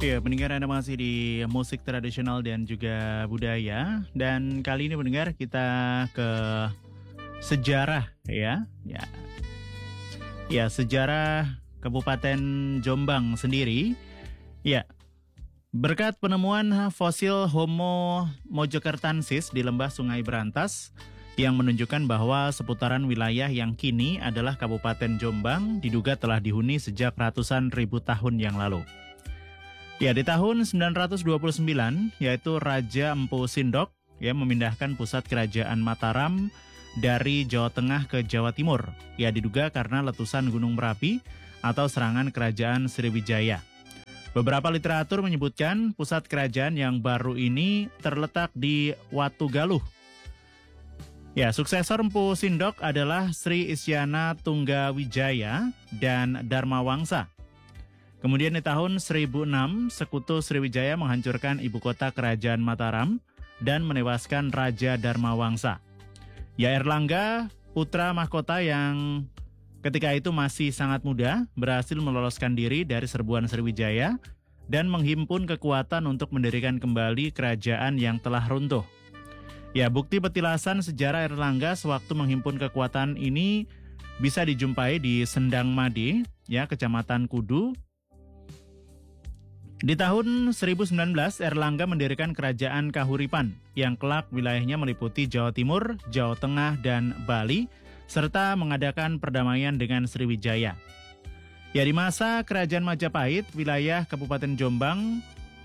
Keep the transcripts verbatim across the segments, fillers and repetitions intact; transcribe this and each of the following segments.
Iya, pendengar Anda masih di musik tradisional dan juga budaya. Dan kali ini pendengar kita ke sejarah ya. Ya, ya sejarah Kabupaten Jombang sendiri. Ya, berkat penemuan fosil Homo mojokertansis di lembah Sungai Berantas yang menunjukkan bahwa seputaran wilayah yang kini adalah Kabupaten Jombang diduga telah dihuni sejak ratusan ribu tahun yang lalu. Ya, di tahun sembilan ratus dua puluh sembilan, yaitu Raja Empu Sindok ya memindahkan pusat kerajaan Mataram dari Jawa Tengah ke Jawa Timur. Ya, diduga karena letusan Gunung Merapi atau serangan kerajaan Sriwijaya. Beberapa literatur menyebutkan pusat kerajaan yang baru ini terletak di Watugaluh. Ya, suksesor Empu Sindok adalah Sri Isyana Tunggawijaya dan Dharmawangsa. Kemudian di tahun seribu enam, sekutu Sriwijaya menghancurkan ibu kota kerajaan Mataram dan menewaskan Raja Dharmawangsa. Ya, Erlangga, putra mahkota yang ketika itu masih sangat muda, berhasil meloloskan diri dari serbuan Sriwijaya dan menghimpun kekuatan untuk mendirikan kembali kerajaan yang telah runtuh. Ya, bukti petilasan sejarah Erlangga sewaktu menghimpun kekuatan ini bisa dijumpai di Sendang Made, ya, Kecamatan Kudu. Di tahun seribu sembilan belas, Erlangga mendirikan kerajaan Kahuripan yang kelak wilayahnya meliputi Jawa Timur, Jawa Tengah, dan Bali, serta mengadakan perdamaian dengan Sriwijaya. Ya, di masa kerajaan Majapahit, wilayah Kabupaten Jombang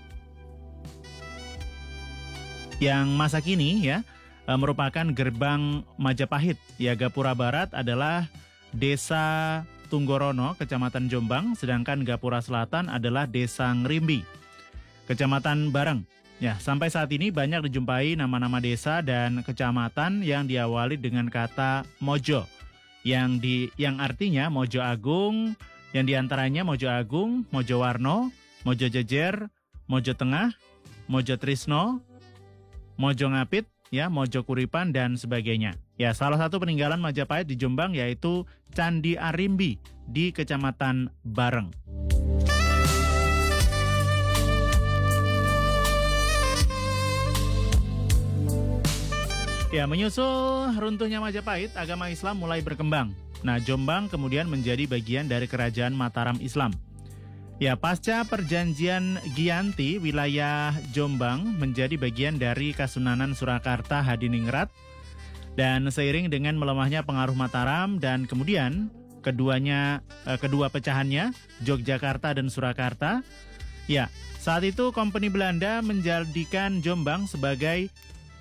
yang masa kini ya merupakan gerbang Majapahit. Ya, Gapura Barat adalah desa Tunggorono, Kecamatan Jombang, sedangkan Gapura Selatan adalah Desa Ngrimbi, Kecamatan Bareng. Ya, sampai saat ini banyak dijumpai nama-nama desa dan kecamatan yang diawali dengan kata Mojo, yang di yang artinya Mojo Agung, yang diantaranya Mojo Agung, Mojo Warno, Mojo Jejer, Mojo Tengah, Mojo Trisno, Mojo Ngapit, ya, Mojo Kuripan, dan sebagainya. Ya, salah satu peninggalan Majapahit di Jombang yaitu Candi Arimbi di Kecamatan Bareng. Ya, menyusul runtuhnya Majapahit, agama Islam mulai berkembang. Nah, Jombang kemudian menjadi bagian dari kerajaan Mataram Islam. Ya, pasca perjanjian Giyanti, wilayah Jombang menjadi bagian dari Kasunanan Surakarta Hadiningrat. Dan seiring dengan melemahnya pengaruh Mataram dan kemudian keduanya eh, kedua pecahannya Yogyakarta dan Surakarta, ya, saat itu Kompeni Belanda menjadikan Jombang sebagai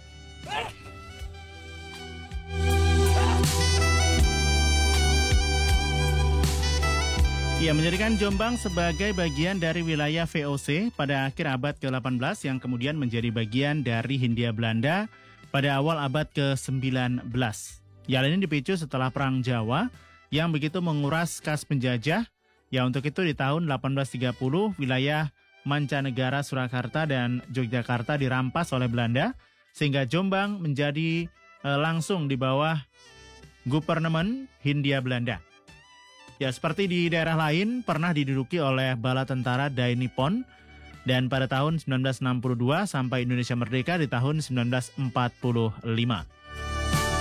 Ya, menjadikan Jombang sebagai bagian dari wilayah V O C pada akhir abad ke delapan belas yang kemudian menjadi bagian dari Hindia Belanda pada awal abad ke sembilan belas. Ya, ini dipicu setelah Perang Jawa yang begitu menguras kas penjajah. Ya, untuk itu di tahun delapan belas tiga puluh wilayah mancanegara Surakarta dan Yogyakarta dirampas oleh Belanda sehingga Jombang menjadi eh, langsung di bawah Gupernemen Hindia Belanda. Ya, seperti di daerah lain pernah diduduki oleh bala tentara Dai Nippon dan pada tahun sembilan belas enam puluh dua sampai Indonesia merdeka di tahun sembilan belas empat puluh lima.